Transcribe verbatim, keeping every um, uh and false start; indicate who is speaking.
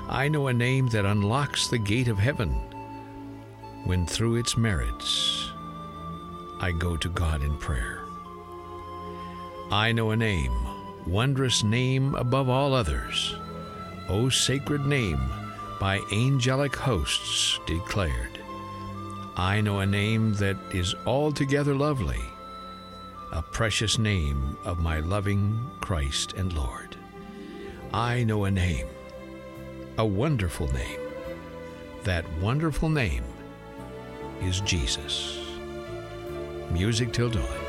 Speaker 1: I know a name that unlocks the gate of heaven, when through its merits I go to God in prayer. I know a name, wondrous name above all others, O sacred name, by angelic hosts declared. I know a name that is altogether lovely, a precious name of my loving Christ and Lord. I know a name, a wonderful name. That wonderful name is Jesus. Music Till Dawn.